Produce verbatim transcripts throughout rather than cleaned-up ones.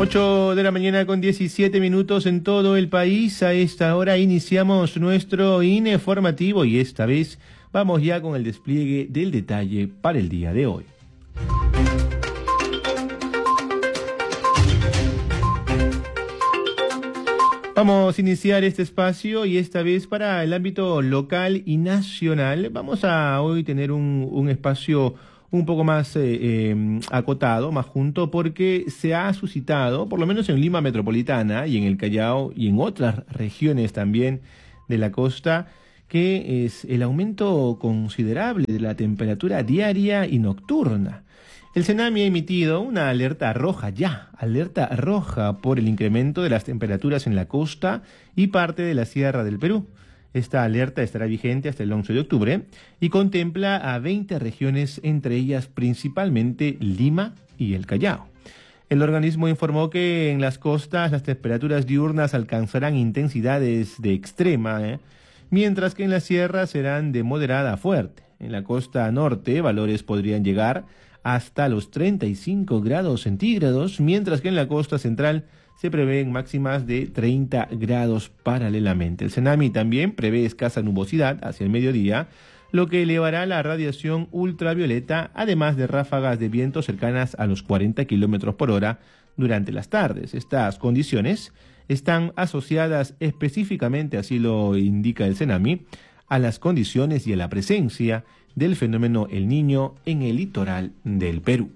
ocho de la mañana con diecisiete minutos en todo el país. A esta hora iniciamos nuestro informativo y esta vez vamos ya con el despliegue del detalle para el día de hoy. Vamos a iniciar este espacio y esta vez para el ámbito local y nacional. Vamos a hoy tener un, un espacio un poco más eh, eh, acotado, más junto, porque se ha suscitado, por lo menos en Lima Metropolitana y en el Callao y en otras regiones también de la costa, que es el aumento considerable de la temperatura diaria y nocturna. El Senami ha emitido una alerta roja ya, alerta roja por el incremento de las temperaturas en la costa y parte de la Sierra del Perú. Esta alerta estará vigente hasta el once de octubre y contempla a veinte regiones, entre ellas principalmente Lima y el Callao. El organismo informó que en las costas las temperaturas diurnas alcanzarán intensidades de extrema, ¿eh? mientras que en la sierra serán de moderada a fuerte. En la costa norte, valores podrían llegar hasta los treinta y cinco grados centígrados, mientras que en la costa central se prevén máximas de treinta grados paralelamente. El Senami también prevé escasa nubosidad hacia el mediodía, lo que elevará la radiación ultravioleta, además de ráfagas de viento cercanas a los cuarenta kilómetros por hora durante las tardes. Estas condiciones están asociadas específicamente, así lo indica el Senami, a las condiciones y a la presencia del fenómeno El Niño en el litoral del Perú.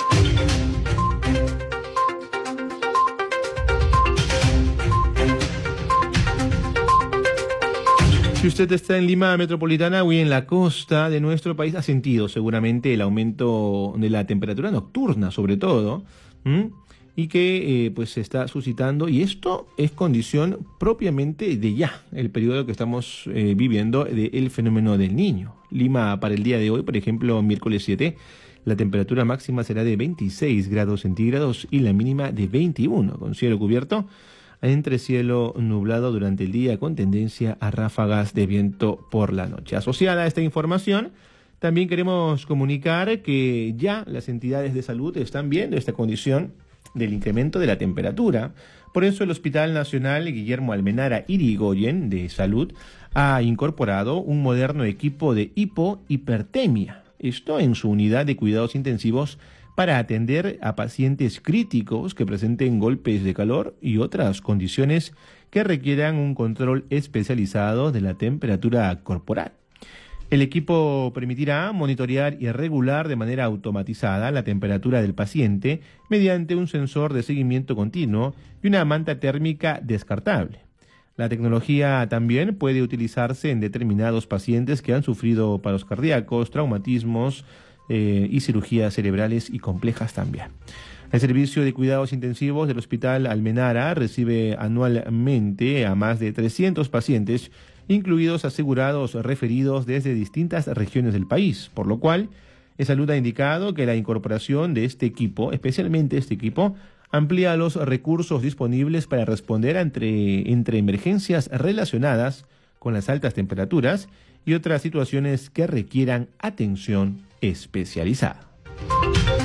Si usted está en Lima Metropolitana o en la costa de nuestro país, ha sentido seguramente el aumento de la temperatura nocturna, sobre todo, ¿m? y que eh, pues se está suscitando, y esto es condición propiamente de ya, el periodo que estamos eh, viviendo del fenómeno del Niño. Lima para el día de hoy, por ejemplo, miércoles siete, la temperatura máxima será de veintiséis grados centígrados y la mínima de veintiuno, con cielo cubierto, entre cielo nublado durante el día con tendencia a ráfagas de viento por la noche. Asociada a esta información, también queremos comunicar que ya las entidades de salud están viendo esta condición del incremento de la temperatura. Por eso el Hospital Nacional Guillermo Almenara Irigoyen de Salud ha incorporado un moderno equipo de hipo-hipertemia, esto en su unidad de cuidados intensivos, para atender a pacientes críticos que presenten golpes de calor y otras condiciones que requieran un control especializado de la temperatura corporal. El equipo permitirá monitorear y regular de manera automatizada la temperatura del paciente mediante un sensor de seguimiento continuo y una manta térmica descartable. La tecnología también puede utilizarse en determinados pacientes que han sufrido paros cardíacos, traumatismos, Eh, y cirugías cerebrales y complejas también. El servicio de cuidados intensivos del Hospital Almenara recibe anualmente a más de trescientos pacientes, incluidos asegurados referidos desde distintas regiones del país, por lo cual Salud ha indicado que la incorporación de este equipo, especialmente este equipo, amplía los recursos disponibles para responder entre, entre emergencias relacionadas con las altas temperaturas y otras situaciones que requieran atención especializada.